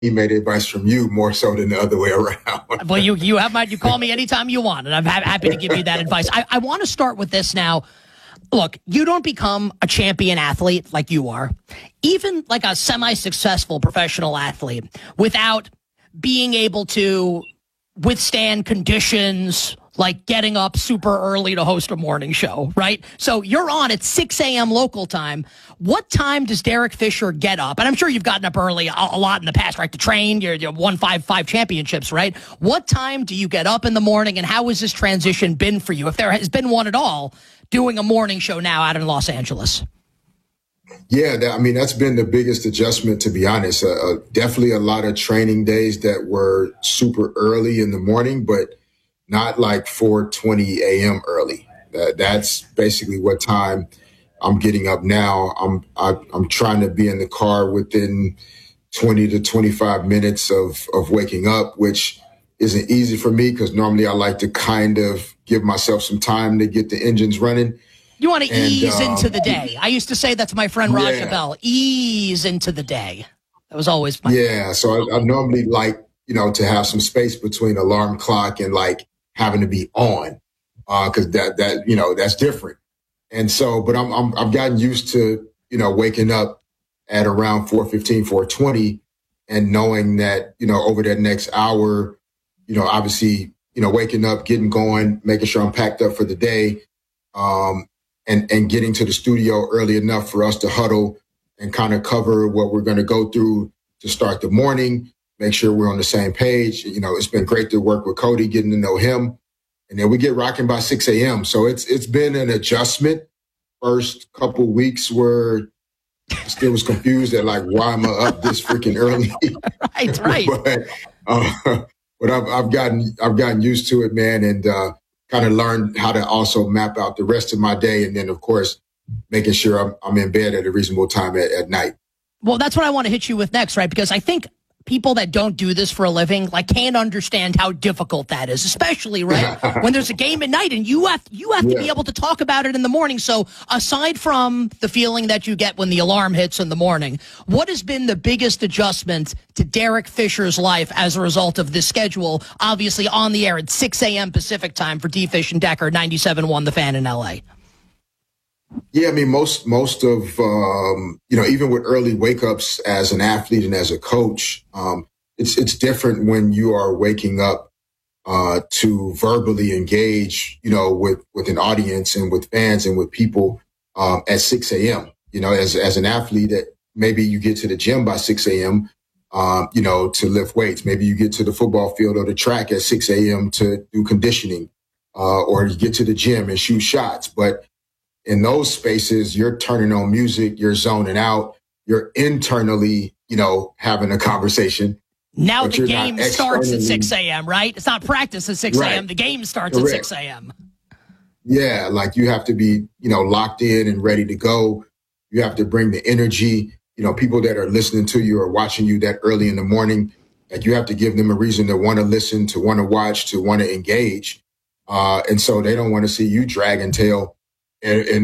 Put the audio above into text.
teammate advice from you more so than the other way around. Well, you call me anytime you want, and I'm happy to give you that advice. I want to start with this now. Look, you don't become a champion athlete like you are, even like a semi-successful professional athlete, without being able to withstand conditions like getting up super early to host a morning show, right? So you're on at 6 a.m. local time. What time does Derek Fisher get up? And I'm sure you've gotten up early a lot in the past, right? To train, you won five championships, right? What time do you get up in the morning, and how has this transition been for you, if there has been one at all, doing a morning show now out in Los Angeles? Yeah, that's been the biggest adjustment, to be honest. Definitely a lot of training days that were super early in the morning, but not like 4:20 a.m. early. That's basically what time I'm getting up now. I'm trying to be in the car within 20 to 25 minutes of waking up, which isn't easy for me because normally I like to kind of give myself some time to get the engines running. You want to ease into the day. I used to say that to my friend Raja Bell. Ease into the day. That was always my So I normally like, to have some space between alarm clock and like having to be on, because that's different. And so, but I've gotten used to, waking up at around 4:15, 4:20, and knowing that, over that next hour, obviously, waking up, getting going, making sure I'm packed up for the day, and getting to the studio early enough for us to huddle and kind of cover what we're going to go through to start the morning, make sure we're on the same page. It's been great to work with Cody, getting to know him. And then we get rocking by 6 a.m. So it's been an adjustment. First couple weeks where I still was confused at like, why am I up this freaking early? Right. But I've gotten used to it, man, and kind of learned how to also map out the rest of my day. And then, of course, making sure I'm in bed at a reasonable time at night. Well, that's what I want to hit you with next, right? Because I think people that don't do this for a living can't understand how difficult that is, especially when there's a game at night and you have to be able to talk about it in the morning. So aside from the feeling that you get when the alarm hits in the morning, what has been the biggest adjustment to Derek Fisher's life as a result of this schedule? Obviously on the air at 6 a.m. Pacific time for D. Fish and Decker, 97.1 The Fan in L.A. Yeah, most of, even with early wake ups as an athlete and as a coach, it's different when you are waking up to verbally engage, with an audience and with fans and with people at 6 a.m. As an athlete, that maybe you get to the gym by 6 a.m., to lift weights. Maybe you get to the football field or the track at 6 a.m. to do conditioning, or you get to the gym and shoot shots. But in those spaces, you're turning on music, you're zoning out, you're internally, having a conversation. Now the game starts at 6 a.m., right? It's not practice at 6 a.m. The game starts at 6 a.m. Yeah, you have to be, locked in and ready to go. You have to bring the energy. People that are listening to you or watching you that early in the morning, you have to give them a reason to want to listen, to want to watch, to want to engage. And so they don't want to see you drag and tail and